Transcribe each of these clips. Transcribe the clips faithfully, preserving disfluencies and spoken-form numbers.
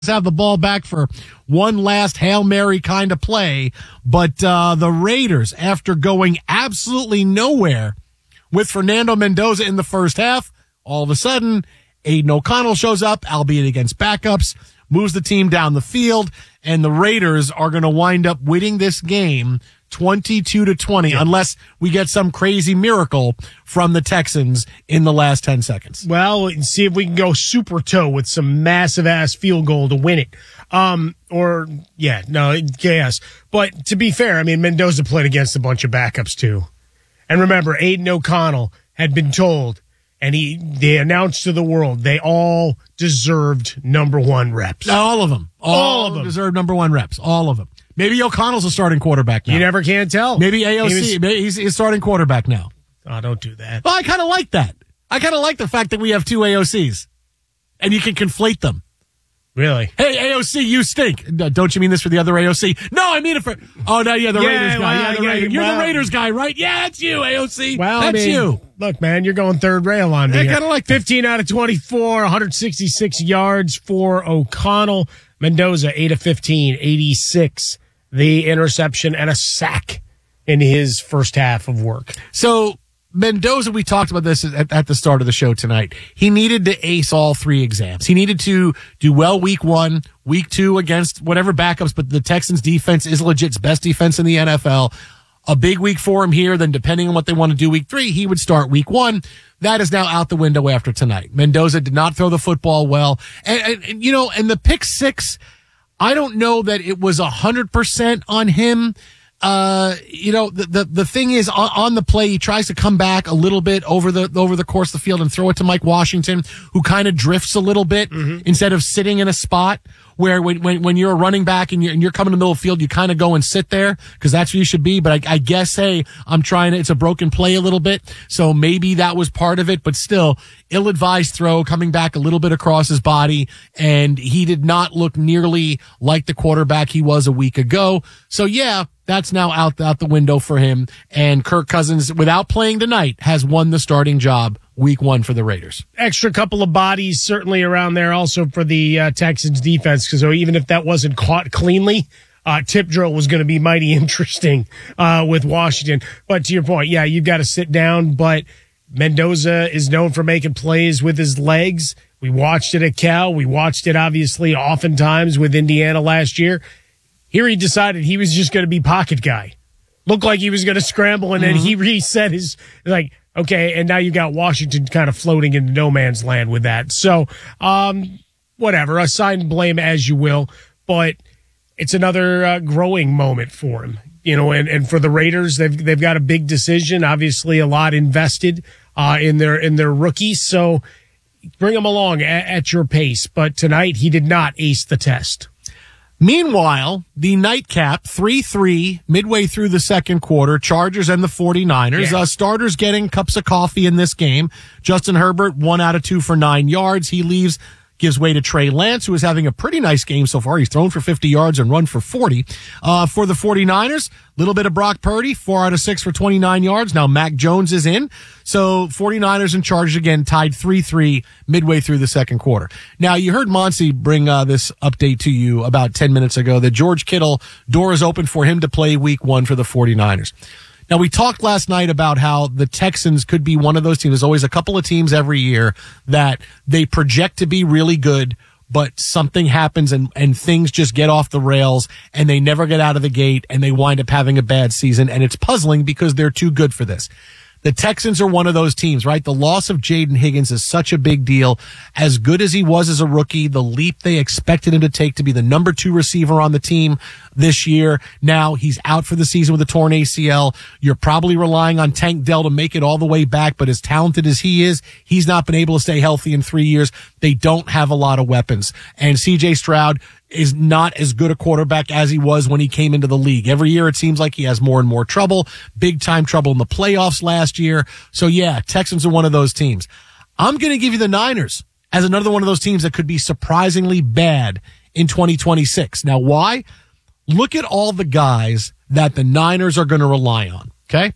have the ball back for one last Hail Mary kind of play. But uh, the Raiders, after going absolutely nowhere with Fernando Mendoza in the first half, all of a sudden, Aiden O'Connell shows up, albeit against backups, moves the team down the field, and the Raiders are going to wind up winning this game twenty-two to twenty, yeah. unless we get some crazy miracle from the Texans in the last ten seconds. Well, see if we can go super toe with some massive ass field goal to win it. Um, or yeah, no, yes. But to be fair, I mean, Mendoza played against a bunch of backups too. And remember, Aiden O'Connell had been told, and he they announced to the world they all deserved number one reps. All of them. All, all of them deserved number one reps. All of them. Maybe O'Connell's a starting quarterback now. You never can tell. Maybe A O C. He was, maybe he's a starting quarterback now. Oh, don't do that. Well, I kind of like that. I kind of like the fact that we have two A O Cs. And you can conflate them. Really? Hey, A O C, you stink. Don't you mean this for the other A O C? No, I mean it for... Oh, no, yeah, the yeah, Raiders guy. well, Yeah, the yeah, Raiders. You're well, the Raiders guy, right? Yeah, that's you, A O C. Well, that's I mean, you. Look, man, you're going third rail on me. I kind of like that. fifteen out of twenty-four, one hundred sixty-six yards for O'Connell. Mendoza, eight of fifteen, eighty-six. The interception and a sack in his first half of work. So Mendoza, we talked about this at, at the start of the show tonight. He needed to ace all three exams. He needed to do well week one, week two against whatever backups, but the Texans defense is legit. It's best defense in the N F L. A big week for him here. Then depending on what they want to do week three, he would start week one. That is now out the window after tonight. Mendoza did not throw the football well. And, and, and you know, and the pick six, I don't know that it was a hundred percent on him. Uh, you know, the, the, the thing is on, on the play, he tries to come back a little bit over the, over the course of the field and throw it to Mike Washington, who kind of drifts a little bit mm-hmm. instead of sitting in a spot where when, when, when you're a running back and you're, and you're coming to the middle of the field, you kind of go and sit there because that's where you should be. But I, I guess, hey, I'm trying to, it's a broken play a little bit. So maybe that was part of it, but still ill-advised throw coming back a little bit across his body. And he did not look nearly like the quarterback he was a week ago. So yeah, that's now out, out the window for him. And Kirk Cousins, without playing tonight, has won the starting job week one for the Raiders. Extra couple of bodies certainly around there also for the uh, Texans defense, because even if that wasn't caught cleanly, uh, tip drill was going to be mighty interesting uh, with Washington. But to your point, yeah, you've got to sit down, but Mendoza is known for making plays with his legs. We watched it at Cal. We watched it, obviously, oftentimes with Indiana last year. Here he decided he was just going to be pocket guy. Looked like he was going to scramble, and then mm-hmm. he reset his, like, okay, and now you got Washington kind of floating into no man's land with that. So, um, whatever, assign blame as you will, but it's another uh, growing moment for him. You know, and, and for the Raiders, they've they've got a big decision, obviously a lot invested uh, in their in their rookies. So bring them along at, at your pace. But tonight he did not ace the test. Meanwhile, the nightcap, three three, midway through the second quarter, Chargers and the 49ers. Yeah. Uh, starters getting cups of coffee in this game. Justin Herbert, one out of two for nine yards. He leaves, gives way to Trey Lance, who is having a pretty nice game so far. He's thrown for fifty yards and run for forty. Uh, for the 49ers, little bit of Brock Purdy, four out of six for twenty-nine yards. Now Mac Jones is in. So 49ers and Chargers again tied three three midway through the second quarter. Now you heard Monty bring uh, this update to you about ten minutes ago that George Kittle, door is open for him to play week one for the 49ers. Now, we talked last night about how the Texans could be one of those teams. There's always a couple of teams every year that they project to be really good, but something happens and, and things just get off the rails and they never get out of the gate and they wind up having a bad season. And it's puzzling because they're too good for this. The Texans are one of those teams, right? The loss of Jaden Higgins is such a big deal. As good as he was as a rookie, the leap they expected him to take to be the number two receiver on the team this year. Now he's out for the season with a torn A C L. You're probably relying on Tank Dell to make it all the way back, but as talented as he is, he's not been able to stay healthy in three years. They don't have a lot of weapons. And C J Stroud is not as good a quarterback as he was when he came into the league. Every year it seems like he has more and more trouble, big time trouble in the playoffs last year. So yeah, Texans are one of those teams. I'm going to give you the Niners as another one of those teams that could be surprisingly bad in twenty twenty-six. Now why? Look at all the guys that the Niners are going to rely on. Okay.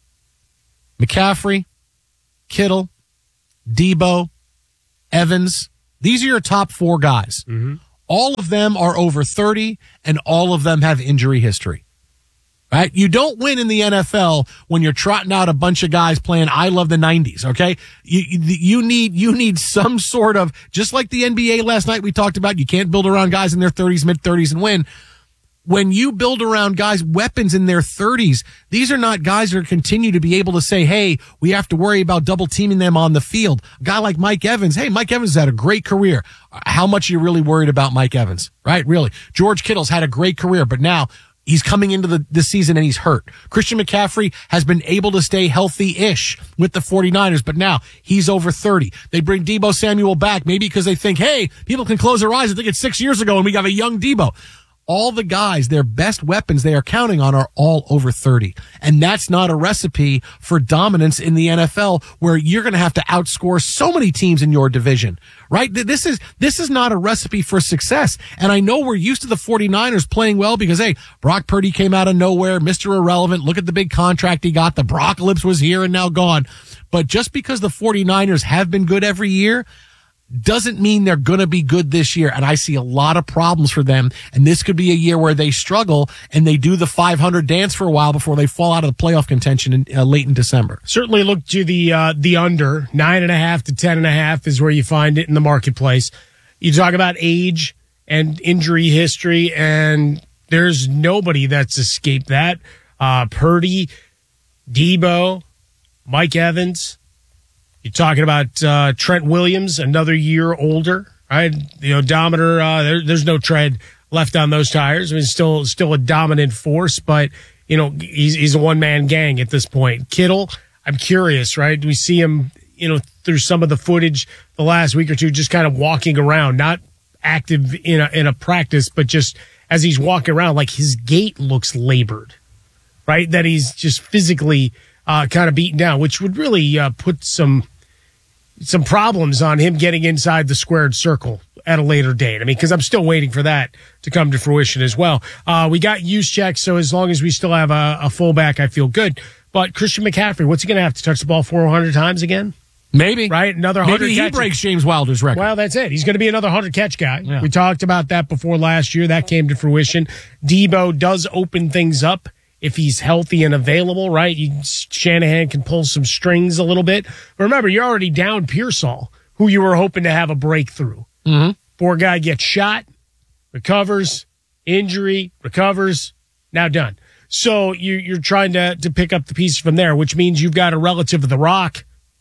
McCaffrey, Kittle, Debo, Evans. These are your top four guys. Mm-hmm. All of them are over thirty, and all of them have injury history. Right? You don't win in the N F L when you're trotting out a bunch of guys playing I love the nineties, okay? You, you need, you need some sort of, just like the N B A last night we talked about, you can't build around guys in their thirties, mid thirties and win. When you build around guys, weapons in their thirties, these are not guys that continue to be able to say, hey, we have to worry about double teaming them on the field. A guy like Mike Evans, hey, Mike Evans has had a great career. How much are you really worried about Mike Evans? Right? Really. George Kittle's had a great career, but now he's coming into the this season and he's hurt. Christian McCaffrey has been able to stay healthy-ish with the 49ers, but now he's over thirty. They bring Deebo Samuel back, maybe because they think, hey, people can close their eyes and think it's six years ago and we got a young Deebo. All the guys, their best weapons they are counting on are all over thirty. And that's not a recipe for dominance in the N F L where you're going to have to outscore so many teams in your division, right? This is, this is not a recipe for success. And I know we're used to the 49ers playing well because, hey, Brock Purdy came out of nowhere, Mister Irrelevant. Look at the big contract he got. The Brocalypse was here and now gone. But just because the 49ers have been good every year doesn't mean they're going to be good this year. And I see a lot of problems for them. And this could be a year where they struggle and they do the five hundred dance for a while before they fall out of the playoff contention in, uh, late in December. Certainly look to the, uh, the under nine and a half to ten and a half is where you find it in the marketplace. You talk about age and injury history, and there's nobody that's escaped that. Uh, Purdy, Deebo, Mike Evans. You're talking about uh, Trent Williams, another year older, right? The odometer, uh, there, there's no tread left on those tires. I mean, still, still a dominant force, but you know, he's he's a one man gang at this point. Kittle, I'm curious, right? Do we see him, you know, through some of the footage the last week or two, just kind of walking around, not active in a in a practice, but just as he's walking around, like his gait looks labored, right? That he's just physically uh, kind of beaten down, which would really uh, put some. some problems on him getting inside the squared circle at a later date. I mean, because I'm still waiting for that to come to fruition as well. Uh, we got use checks, so as long as we still have a, a fullback, I feel good. But Christian McCaffrey, what's he going to have to touch the ball four hundred times again? Maybe. Right? Another one hundred Maybe he catches. breaks James Wilder's record. Well, that's it. He's going to be another one hundred catch guy. Yeah. We talked about that before last year. That came to fruition. Deebo does open things up. If he's healthy and available, right? You, Shanahan can pull some strings a little bit. But remember, you're already down Pearsall, who you were hoping to have a breakthrough. Mm-hmm. Poor guy gets shot, recovers, injury, recovers, now done. So you, you're trying to, to pick up the pieces from there, which means you've got a relative of the Rock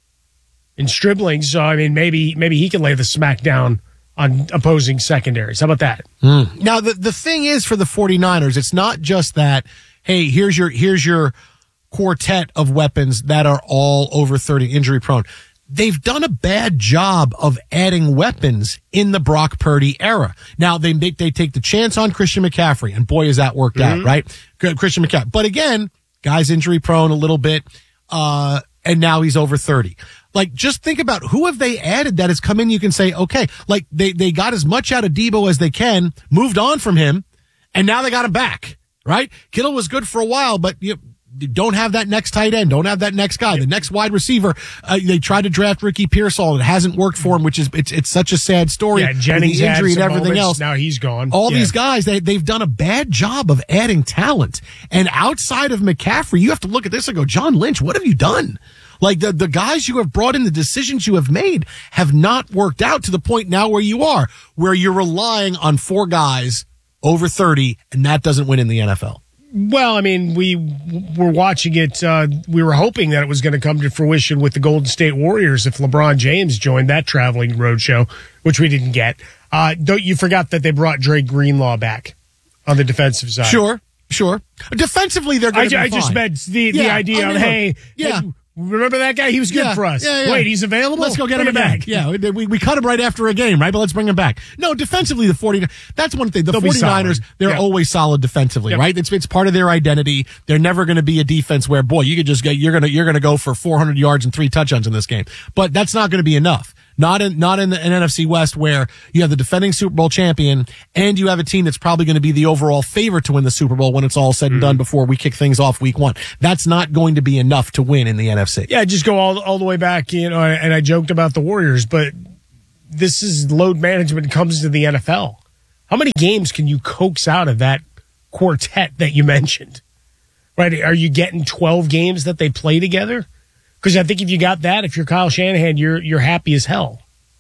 in Stribling. So, I mean, maybe maybe he can lay the smack down on opposing secondaries. How about that? Mm. Now, the, the thing is for the 49ers, it's not just that, hey, here's your here's your quartet of weapons that are all over thirty, injury prone. They've done a bad job of adding weapons in the Brock Purdy era. Now, they make, they take the chance on Christian McCaffrey, and boy, has that worked mm-hmm. out, right? Good, Christian McCaffrey. But again, guy's injury prone a little bit, uh, and now he's over thirty. Like, just think about who have they added that has come in. You can say, okay, like they, they got as much out of Deebo as they can, moved on from him, and now they got him back. Right? Kittle was good for a while, but you don't have that next tight end. Don't have that next guy. The next wide receiver. Uh, they tried to draft Ricky Pearsall. It hasn't worked for him, which is, it's, it's such a sad story. Yeah, Jennings the injury had and everything moments. else. Now he's gone. All yeah. these guys, they, they've done a bad job of adding talent. And outside of McCaffrey, you have to look at this and go, John Lynch, what have you done? Like the, the guys you have brought in, the decisions you have made have not worked out to the point now where you are, where you're relying on four guys over thirty, and that doesn't win in the N F L. Well, I mean, we were watching it. Uh, we were hoping that it was going to come to fruition with the Golden State Warriors if LeBron James joined that traveling roadshow, which we didn't get. Uh, don't you forgot that they brought Dre Greenlaw back on the defensive side? Sure, sure. Defensively, they're going to be I fine. just meant the, the yeah, idea I mean, of, hey, yeah. hey, remember that guy? He was good yeah, for us. Yeah, yeah. Wait, he's available? Let's go get bring him back. back. Yeah, we, we cut him right after a game, right? But let's bring him back. No, defensively, the 49ers, that's one thing. The They'll 49ers, they're yep. always solid defensively, yep. right? It's it's part of their identity. They're never going to be a defense where, boy, you could just get, you're going to, you're going to go for four hundred yards and three touchdowns in this game. But that's not going to be enough. Not in, not in the in N F C West where you have the defending Super Bowl champion and you have a team that's probably going to be the overall favorite to win the Super Bowl when it's all said and done before we kick things off week one. That's not going to be enough to win in the N F C. Yeah, just go all, all the way back, you know, and I joked about the Warriors, but this is load management comes to the N F L. How many games can you coax out of that quartet that you mentioned? Right? Are you getting twelve games that they play together? Because I think if you got that, if you're Kyle Shanahan, you're you're happy as hell.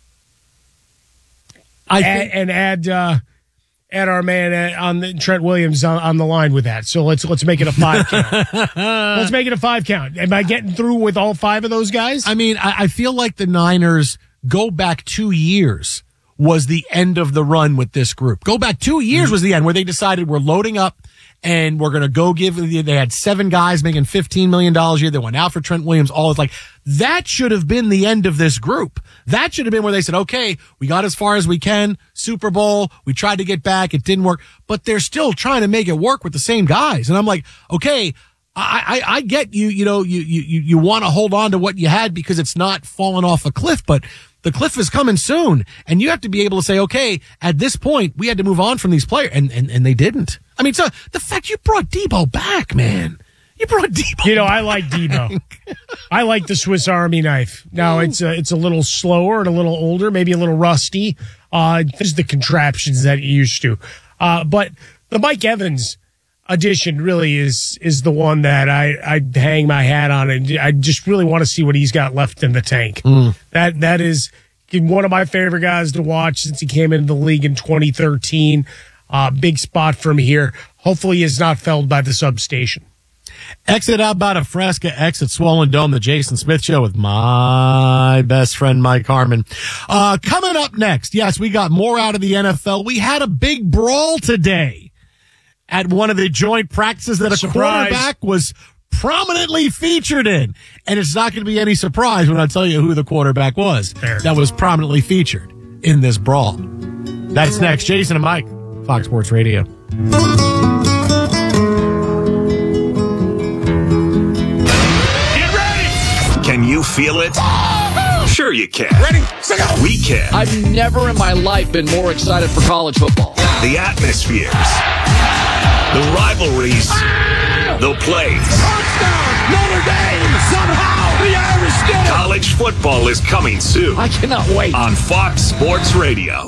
I think- and, and add uh, add our man on the, Trent Williams on, on the line with that. So let's let's make it a five count. Let's make it a five count. Am I getting through with all five of those guys? I mean, I, I feel like the Niners go back two years was the end of the run with this group. Go back two years mm-hmm. was the end where they decided we're loading up and we're going to go give. They had seven guys making fifteen million dollars a year. They went out for Trent Williams. All it's like that should have been the end of this group. That should have been where they said, okay, we got as far as we can. Super Bowl. We tried to get back. It didn't work, but they're still trying to make it work with the same guys. And I'm like, okay, I, I, I get you, you know, you, you, you want to hold on to what you had because it's not falling off a cliff, but the cliff is coming soon. And you have to be able to say, okay, at this point, we had to move on from these players. And, and, and they didn't. I mean, so the fact you brought Debo back, man. You brought Debo You know, back. I like Debo. I like the Swiss Army knife. Now, it's a, it's a little slower and a little older, maybe a little rusty. Uh, just the contraptions that you used to. Uh, but the Mike Evans addition really is is the one that I, I hang my hat on, and I just really want to see what he's got left in the tank. Mm. That That is one of my favorite guys to watch since he came into the league in twenty thirteen. Uh, big spot from here. Hopefully he is not felled by the substation. Exit outbound of Fresca, exit Swollen Dome, the Jason Smith Show with my best friend, Mike Harmon. Uh, coming up next, yes, we got more out of the N F L. We had a big brawl today at one of the joint practices that a Surprise. quarterback was prominently featured in. And it's not going to be any surprise when I tell you who the quarterback was Fair. that was prominently featured in this brawl. That's next. Jason and Mike, Fox Sports Radio. Can you feel it? Sure you can. Ready, set, go. We can. I've never in my life been more excited for college football. The atmospheres. The rivalries. Ah! The plays. Touchdown, Notre Dame, somehow the Irish did it. College football is coming soon. I cannot wait. On Fox Sports Radio.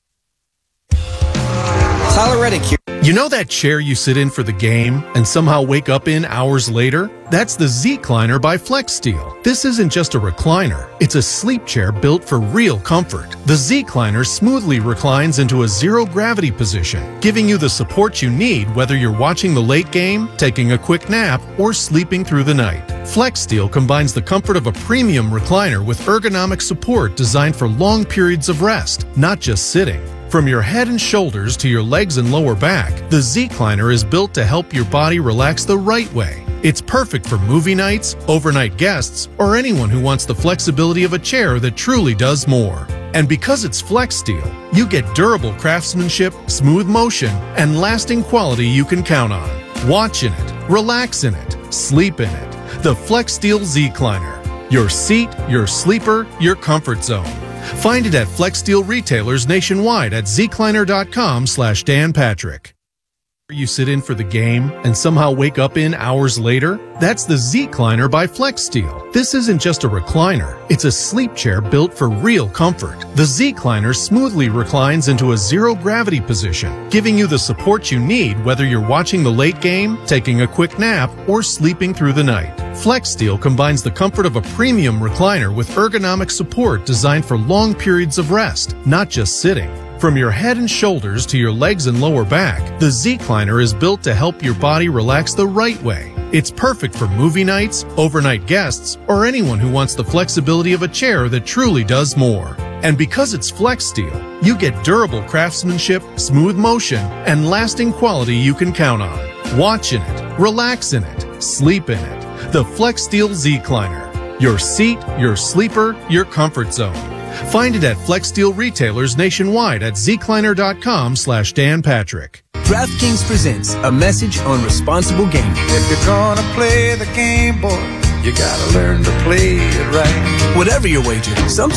Tyler Reddick here. You know that chair you sit in for the game and somehow wake up in hours later? That's the Z-Cliner by FlexSteel. This isn't just a recliner. It's a sleep chair built for real comfort. The Z-Cliner smoothly reclines into a zero-gravity position, giving you the support you need whether you're watching the late game, taking a quick nap, or sleeping through the night. FlexSteel combines the comfort of a premium recliner with ergonomic support designed for long periods of rest, not just sitting. From your head and shoulders to your legs and lower back, the Z-Cliner is built to help your body relax the right way. It's perfect for movie nights, overnight guests, or anyone who wants the flexibility of a chair that truly does more. And because it's FlexSteel, you get durable craftsmanship, smooth motion, and lasting quality you can count on. Watch in it, relax in it, sleep in it. The FlexSteel Z-Cliner. Your seat, your sleeper, your comfort zone. Find it at FlexSteel retailers nationwide at zcliner.com slash Dan Patrick. You sit in for the game and somehow wake up in hours later? That's the Z-Cliner by FlexSteel. This isn't just a recliner. It's a sleep chair built for real comfort. The Z-Cliner smoothly reclines into a zero-gravity position, giving you the support you need whether you're watching the late game, taking a quick nap, or sleeping through the night. FlexSteel combines the comfort of a premium recliner with ergonomic support designed for long periods of rest, not just sitting. From your head and shoulders to your legs and lower back, the Z-Cliner is built to help your body relax the right way. It's perfect for movie nights, overnight guests, or anyone who wants the flexibility of a chair that truly does more. And because it's FlexSteel, you get durable craftsmanship, smooth motion, and lasting quality you can count on. Watch in it, relax in it, sleep in it. The FlexSteel Z-Cliner. Your seat, your sleeper, your comfort zone. Find it at FlexSteel retailers nationwide at zcliner.com slash Dan Patrick. DraftKings presents a message on responsible gaming. If you're gonna play the game, boy, you gotta learn to play it right. Whatever your wager, sometimes